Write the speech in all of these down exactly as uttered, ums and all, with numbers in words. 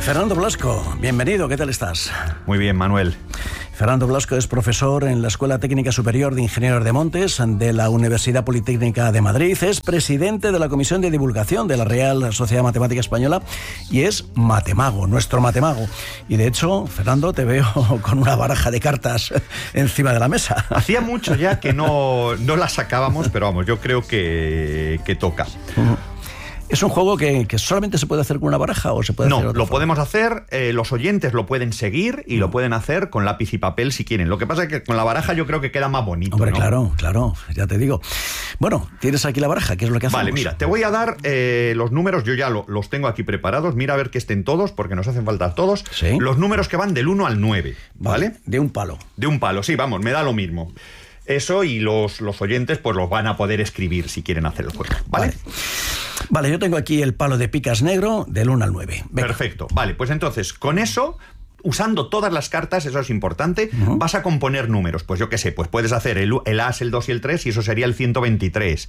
Fernando Blasco, bienvenido, ¿qué tal estás? Muy bien, Manuel. Fernando Blasco es profesor en la Escuela Técnica Superior de Ingenieros de Montes de la Universidad Politécnica de Madrid, es presidente de la Comisión de Divulgación de la Real Sociedad Matemática Española y es matemago, nuestro matemago. Y de hecho, Fernando, te veo con una baraja de cartas encima de la mesa. Hacía mucho ya que no, no las sacábamos, pero vamos, yo creo que, que toca. Uh-huh. ¿Es un juego que, que solamente se puede hacer con una baraja o se puede no, hacer? No, lo forma? podemos hacer, eh, los oyentes lo pueden seguir y no. lo pueden hacer con lápiz y papel si quieren. Lo que pasa es que con la baraja yo creo que queda más bonito. Hombre, ¿no? claro, claro, ya te digo. Bueno, tienes aquí la baraja, ¿qué es lo que hacemos? Vale, mira, te voy a dar eh, los números, yo ya lo, los tengo aquí preparados. Mira a ver que estén todos, porque nos hacen falta todos. ¿Sí? Los números que van del uno al nueve, ¿vale? Vale, de un palo. De un palo, sí, vamos, me da lo mismo. Eso y los, los oyentes pues los van a poder escribir si quieren hacer el juego, ¿vale? Vale. Vale, yo tengo aquí el palo de picas negro del uno al nueve. Venga. Perfecto, vale, pues entonces, con eso, usando todas las cartas, eso es importante, uh-huh. vas a componer números. Pues yo qué sé, pues puedes hacer el, el as, el dos y el tres, y eso sería el ciento veintitrés.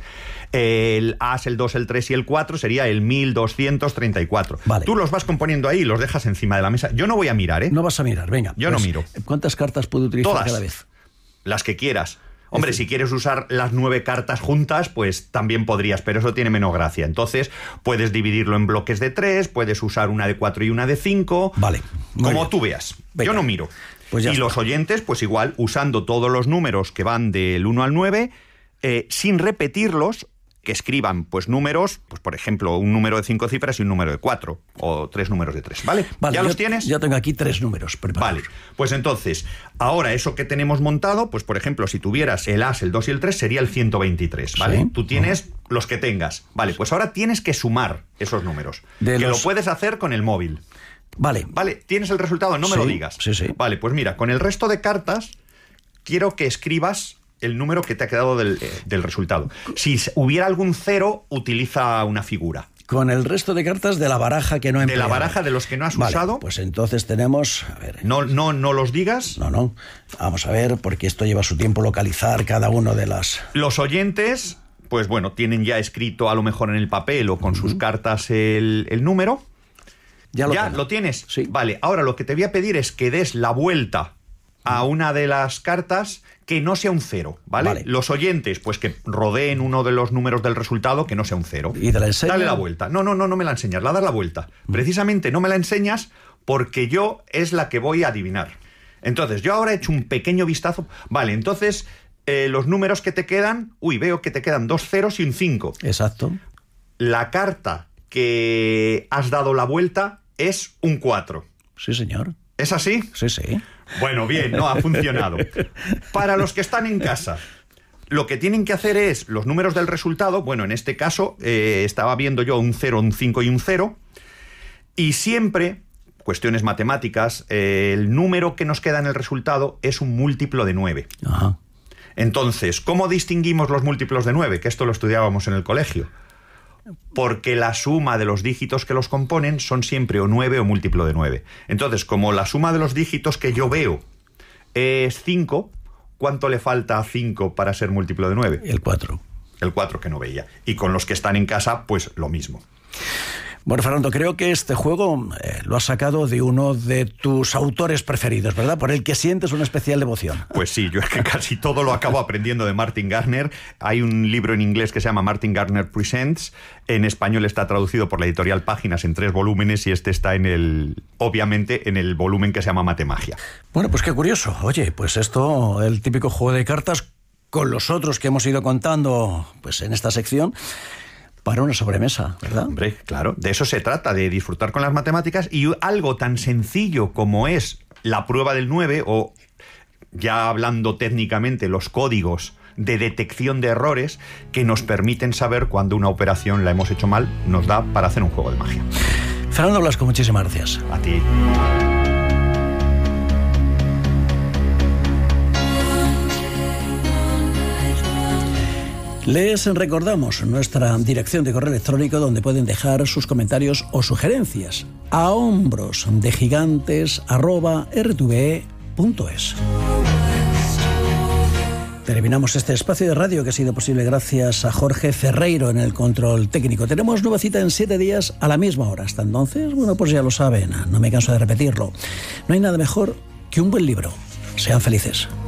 El as, el dos, el tres y el cuatro sería el mil doscientos treinta y cuatro. Vale. Tú los vas componiendo ahí y los dejas encima de la mesa. Yo no voy a mirar, ¿eh? No vas a mirar, venga. Yo pues, no miro. ¿Cuántas cartas puedo utilizar Todas. cada vez? Las que quieras. Hombre, si quieres usar las nueve cartas juntas, pues también podrías, pero eso tiene menos gracia. Entonces, puedes dividirlo en bloques de tres, puedes usar una de cuatro y una de cinco. Vale. Como bien. tú veas. Venga. Yo no miro. Pues ya y está. los oyentes, pues igual, usando todos los números que van del uno al nueve, eh, sin repetirlos, que escriban pues números, pues por ejemplo, un número de cinco cifras y un número de cuatro, o tres números de tres, ¿vale? Vale, ¿Ya yo, los tienes? Ya tengo aquí tres números preparados. Vale, pues entonces, ahora eso que tenemos montado, pues por ejemplo, si tuvieras el as, el dos y el tres, sería el ciento veintitrés, ¿vale? Sí. Tú tienes uh-huh. los que tengas. Vale, pues ahora tienes que sumar esos números, de que los... lo puedes hacer con el móvil. Vale. Vale, ¿tienes el resultado? No me sí, lo digas. Sí, sí. Vale, pues mira, con el resto de cartas, quiero que escribas el número que te ha quedado del, eh, del resultado. Si hubiera algún cero, utiliza una figura. Con el resto de cartas de la baraja que no he empleado. De la baraja de los que no has vale, usado. Pues entonces tenemos... A ver, no, no, no los digas. No, no. Vamos a ver, porque esto lleva su tiempo localizar cada uno de las... Los oyentes, pues bueno, tienen ya escrito a lo mejor en el papel o con uh-huh. sus cartas el, el número. Ya lo ¿Ya tengo. lo tienes? Sí. Vale, ahora lo que te voy a pedir es que des la vuelta a una de las cartas que no sea un cero, ¿vale? Vale. Los oyentes, pues que rodeen uno de los números del resultado que no sea un cero. ¿Y te la enseño? Dale la vuelta. No, no, no, no me la enseñas, la das la vuelta. Mm. Precisamente no me la enseñas porque yo es la que voy a adivinar. Entonces, yo ahora he hecho un pequeño vistazo. Vale, entonces, eh, los números que te quedan... Uy, veo que te quedan dos ceros y un cinco. Exacto. La carta que has dado la vuelta es un cuatro. Sí, señor. ¿Es así? Sí, sí. Bueno, bien, no, ha funcionado. Para los que están en casa, lo que tienen que hacer es los números del resultado. Bueno, en este caso eh, estaba viendo yo un cero, un cinco y un cero. Y siempre, cuestiones matemáticas, eh, el número que nos queda en el resultado es un múltiplo de nueve. Ajá. Entonces, ¿cómo distinguimos los múltiplos de nueve? Que esto lo estudiábamos en el colegio. Porque la suma de los dígitos que los componen son siempre o nueve o múltiplo de nueve. Entonces, como la suma de los dígitos que yo veo es cinco, ¿cuánto le falta a cinco para ser múltiplo de nueve? El cuatro. El cuatro que no veía. Y con los que están en casa, pues lo mismo. Bueno, Fernando, creo que este juego eh, lo has sacado de uno de tus autores preferidos, ¿verdad? Por el que sientes una especial devoción. Pues sí, yo es que casi todo lo acabo aprendiendo de Martin Gardner. Hay un libro en inglés que se llama Martin Gardner Presents. En español está traducido por la editorial Páginas en tres volúmenes y este está en el, obviamente, en el volumen que se llama Matemagia. Bueno, pues qué curioso. Oye, pues esto, el típico juego de cartas con los otros que hemos ido contando pues en esta sección... Para una sobremesa, ¿verdad? Hombre, claro, de eso se trata, de disfrutar con las matemáticas y algo tan sencillo como es la prueba del nueve o, ya hablando técnicamente, los códigos de detección de errores que nos permiten saber cuando una operación la hemos hecho mal, nos da para hacer un juego de magia. Fernando Blasco, muchísimas gracias. A ti. Les recordamos nuestra dirección de correo electrónico donde pueden dejar sus comentarios o sugerencias a hombros de gigantes arroba r t v e punto es. Terminamos este espacio de radio que ha sido posible gracias a Jorge Ferreiro en el control técnico. Tenemos nueva cita en siete días a la misma hora. Hasta entonces, bueno, pues ya lo saben, no me canso de repetirlo. No hay nada mejor que un buen libro. Sean felices.